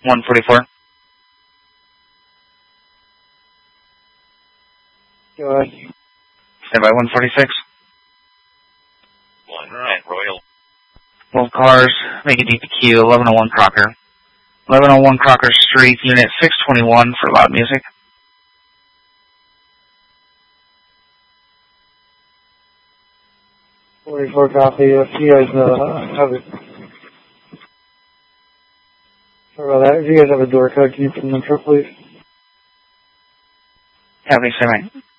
144. Go ahead. Stand by 146. 110 Royal. Both cars, make a DPQ, 1101 Crocker. 1101 Crocker Street, Unit 621 for loud music. 44 copy. If you guys have it. Sorry about that. If you guys have a door code, can you put in the trip, please? Copy, sir.